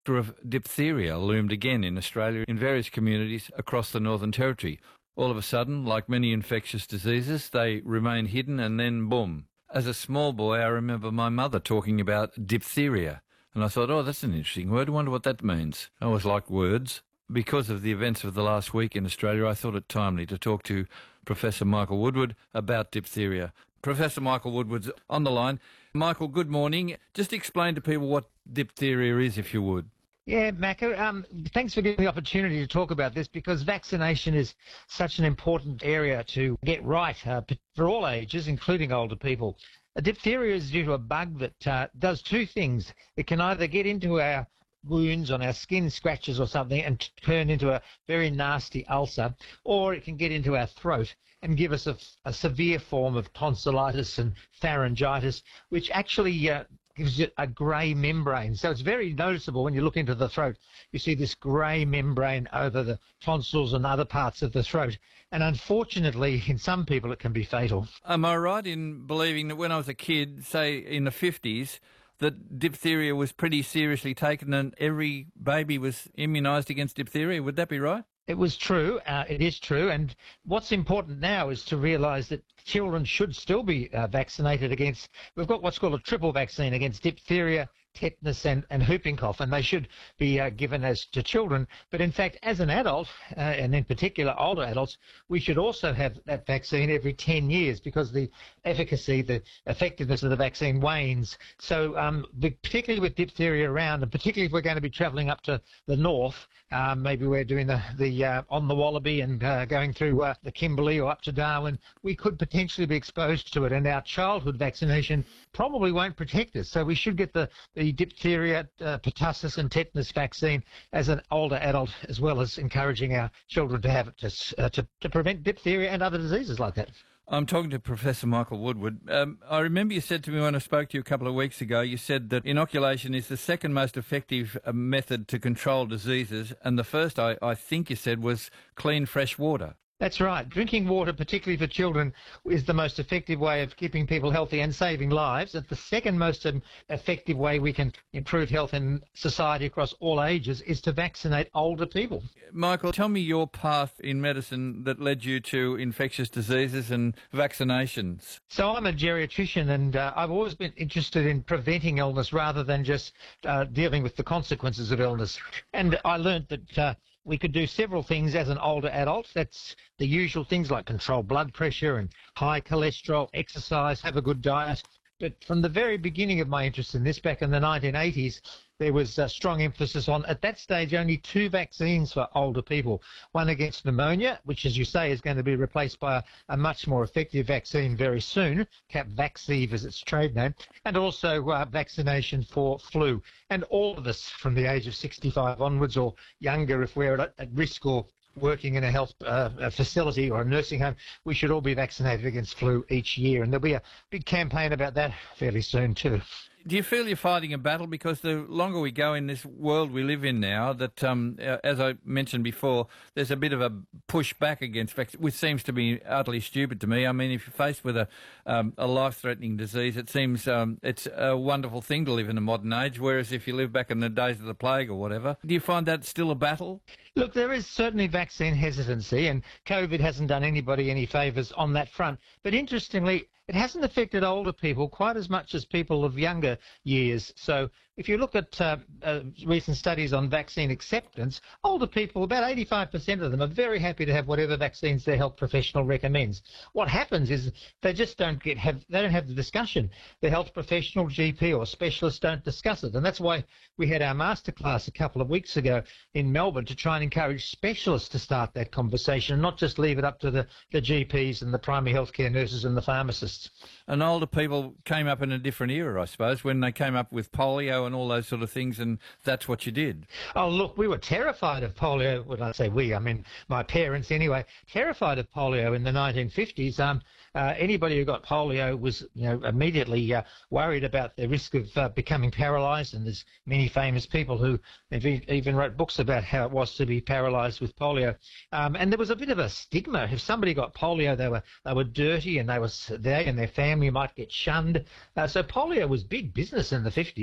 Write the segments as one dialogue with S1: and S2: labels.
S1: of diphtheria loomed again in Australia in various communities across the Northern Territory. All of a sudden, like many infectious diseases, they remain hidden and then boom. As a small boy, I remember my mother talking about diphtheria. And I thought, oh, that's an interesting word. I wonder what that means. I always like words. Because of the events of the last week in Australia, I thought it timely to talk to Professor Michael Woodward about diphtheria. Professor Michael Woodward's on the line. Michael, good morning. Just explain to people what diphtheria is, if you would.
S2: Yeah, Macca, thanks for giving me the opportunity to talk about this, because vaccination is such an important area to get right for all ages, including older people. Diphtheria is due to a bug that does two things. It can either get into our wounds on our skin, scratches or something, and turn into a very nasty ulcer, or it can get into our throat and give us a severe form of tonsillitis and pharyngitis, which actually gives you a grey membrane. So it's very noticeable when you look into the throat. You see this grey membrane over the tonsils and other parts of the throat. And unfortunately, in some people, it can be fatal.
S1: Am I right in believing that when I was a kid, say in the 50s, that diphtheria was pretty seriously taken and every baby was immunised against diphtheria? Would that be right?
S2: It was true. It is true. And what's important now is to realise that children should still be vaccinated against. We've got what's called a triple vaccine against diphtheria, tetanus and whooping cough, and they should be given as to children. But in fact, as an adult, and in particular older adults, we should also have that vaccine every 10 years because the efficacy, the effectiveness of the vaccine wanes. So particularly with diphtheria around, and particularly if we're going to be travelling up to the north, maybe we're doing the on the Wallaby and going through the Kimberley or up to Darwin, we could potentially be exposed to it, and our childhood vaccination probably won't protect us. So we should get the diphtheria, pertussis and tetanus vaccine as an older adult, as well as encouraging our children to have it to prevent diphtheria and other diseases like that.
S1: I'm talking to Professor Michael Woodward. I remember you said to me when I spoke to you a couple of weeks ago, you said that inoculation is the second most effective method to control diseases, and the first, I think you said, was clean, fresh water.
S2: That's right. Drinking water, particularly for children, is the most effective way of keeping people healthy and saving lives. It's the second most effective way we can improve health in society across all ages is to vaccinate older people.
S1: Michael, tell me your path in medicine that led you to infectious diseases and vaccinations.
S2: So I'm a geriatrician, and I've always been interested in preventing illness rather than just dealing with the consequences of illness. And I learned that we could do several things as an older adult. That's the usual things like control blood pressure and high cholesterol, exercise, have a good diet. But from the very beginning of my interest in this, back in the 1980s, there was a strong emphasis on, at that stage, only 2 vaccines for older people. One against pneumonia, which, as you say, is going to be replaced by a much more effective vaccine very soon, Capvaxive is its trade name, and also vaccination for flu. And all of us from the age of 65 onwards or younger, if we're at risk or working in a health facility or a nursing home, we should all be vaccinated against flu each year. And there'll be a big campaign about that fairly soon too.
S1: Do you feel you're fighting a battle? Because the longer we go in this world we live in now, that, as I mentioned before, there's a bit of a push back against vaccines, which seems to be utterly stupid to me. I mean, if you're faced with a life-threatening disease, it seems it's a wonderful thing to live in a modern age, whereas if you live back in the days of the plague or whatever, do you find that still a battle?
S2: Look, there is certainly vaccine hesitancy, and COVID hasn't done anybody any favours on that front. But interestingly, it hasn't affected older people quite as much as people of younger years. So if you look at recent studies on vaccine acceptance, older people, about 85% of them are very happy to have whatever vaccines their health professional recommends. What happens is they just don't have the discussion. The health professional, GP or specialist don't discuss it. And that's why we had our masterclass a couple of weeks ago in Melbourne to try and encourage specialists to start that conversation and not just leave it up to the GPs and the primary healthcare nurses and the pharmacists.
S1: And older people came up in a different era, I suppose, when they came up with polio and all those sort of things, and that's what you did.
S2: Oh, look, we were terrified of polio. When I say we, I mean my parents anyway, terrified of polio in the 1950s. Anybody who got polio was, immediately worried about the risk of becoming paralysed, and there's many famous people who even wrote books about how it was to be paralysed with polio. And there was a bit of a stigma. If somebody got polio, they were dirty, and they and their family might get shunned. So polio was big business in the 50s. In fact, it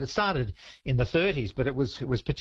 S2: It started in the 30s, but it was